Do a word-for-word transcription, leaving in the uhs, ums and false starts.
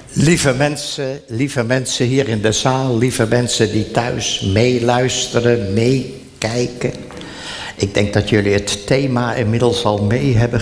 Lieve mensen, lieve mensen hier in de zaal, lieve mensen die thuis meeluisteren, meekijken. Ik denk dat jullie het thema inmiddels al mee hebben